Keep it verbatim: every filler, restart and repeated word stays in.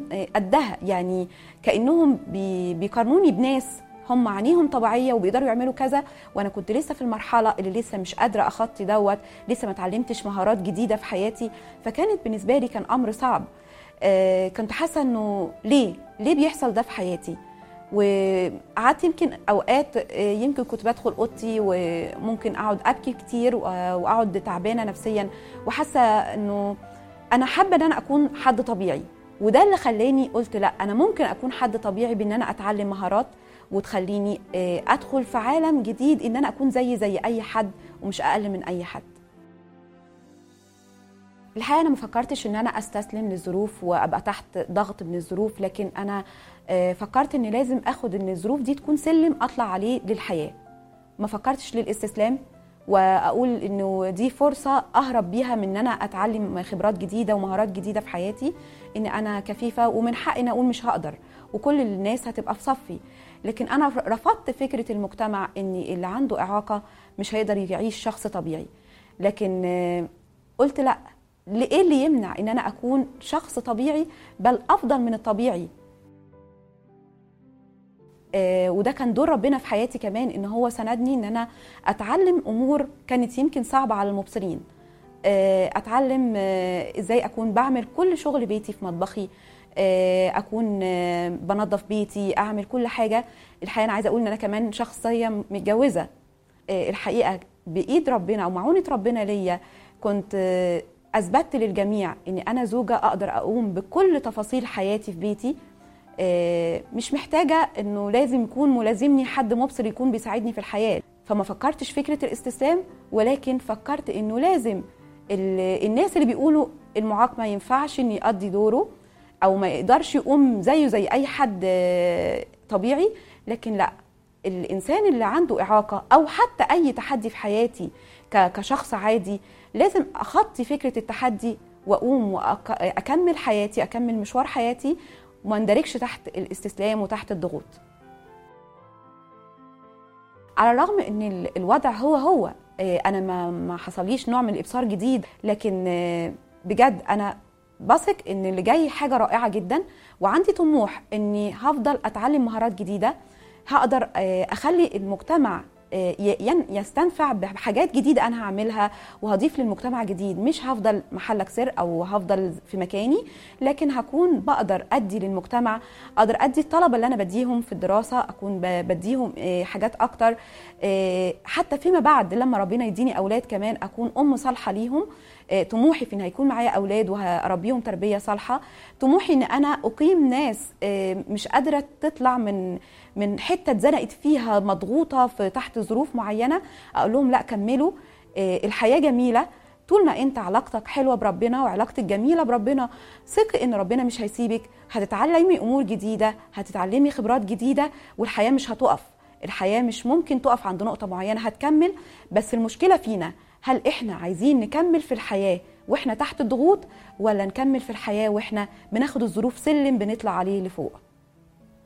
قدها، يعني كأنهم بيقارنوني بناس هم عينيهم طبيعيه وبيقدروا يعملوا كذا، وانا كنت لسه في المرحله اللي لسه مش قادره اخطي دوت، لسه ما اتعلمتش مهارات جديده في حياتي. فكانت بالنسبه لي كان امر صعب. آه كنت حاسه انه ليه ليه بيحصل ده في حياتي. وقعدت يمكن اوقات آه يمكن كنت بدخل اوضتي وممكن اقعد ابكي كتير واقعد تعبانه نفسيا، وحاسه انه انا حابه ان انا اكون حد طبيعي. وده اللي خلاني قلت لا، انا ممكن اكون حد طبيعي بان انا اتعلم مهارات وتخليني ادخل في عالم جديد، ان انا اكون زي زي اي حد ومش اقل من اي حد. الحقيقه انا ما فكرتش ان انا استسلم للظروف وابقى تحت ضغط من الظروف، لكن انا فكرت ان لازم اخد ان الظروف دي تكون سلم اطلع عليه للحياه. ما فكرتش للاستسلام واقول انه دي فرصه اهرب بيها من ان انا اتعلم خبرات جديده ومهارات جديده في حياتي، ان انا كفيفه ومن حقي ان اقول مش هقدر وكل الناس هتبقى في صفي. لكن انا رفضت فكره المجتمع ان اللي عنده اعاقه مش هيقدر يعيش شخص طبيعي. لكن قلت لا، ايه اللي يمنع ان انا اكون شخص طبيعي، بل افضل من الطبيعي. وده كان دور ربنا في حياتي كمان، ان هو سندني ان انا اتعلم امور كانت يمكن صعبه على المبصرين. اتعلم ازاي اكون بعمل كل شغل بيتي في مطبخي، اكون بنظف بيتي، اعمل كل حاجه. الحقيقه انا عايزه اقول ان انا كمان شخصيه متجوزه. الحقيقه بايد ربنا او معونه ربنا ليا كنت اثبتت للجميع ان انا زوجه اقدر اقوم بكل تفاصيل حياتي في بيتي. مش محتاجه انه لازم يكون ملازمني حد مبصر يكون بيساعدني في الحياه. فما فكرتش فكره الاستسلام، ولكن فكرت انه لازم الناس اللي بيقولوا المعاق ما ينفعش ان يقضي دوره او ما يقدرش يقوم زيه زي اي حد طبيعي، لكن لا، الانسان اللي عنده اعاقه او حتى اي تحدي في حياتي كشخص عادي لازم اخطي فكره التحدي واقوم واكمل حياتي، اكمل مشوار حياتي وما اندركش تحت الاستسلام وتحت الضغوط. على الرغم ان الوضع هو هو انا ما ما حصليش نوع من الابصار جديد، لكن بجد انا بثق ان اللي جاي حاجه رائعه جدا، وعندي طموح اني هفضل اتعلم مهارات جديده، هقدر اخلي المجتمع يستنفع بحاجات جديده انا هعملها وهضيف للمجتمع جديد. مش هفضل محلك سر او هفضل في مكاني، لكن هكون بقدر ادي للمجتمع، اقدر ادي الطلبه اللي انا بديهم في الدراسه، اكون بديهم حاجات اكتر، حتى فيما بعد لما ربنا يديني اولاد كمان اكون ام صالحه ليهم. طموحي في ان هيكون معايا اولاد وهربيهم تربيه صالحه. طموحي ان انا اقيم ناس مش قادره تطلع من من حته اتزنقت فيها مضغوطه في تحت ظروف معينه، اقول لهم لا كملوا، الحياه جميله طول ما انت علاقتك حلوه بربنا وعلاقتك جميله بربنا. ثقي ان ربنا مش هيسيبك، هتتعلمي امور جديده، هتتعلمي خبرات جديده، والحياه مش هتقف. الحياه مش ممكن تقف عند نقطه معينه، هتكمل. بس المشكله فينا، هل احنا عايزين نكمل في الحياه واحنا تحت الضغوط، ولا نكمل في الحياه واحنا بناخد الظروف سلم بنطلع عليه لفوق؟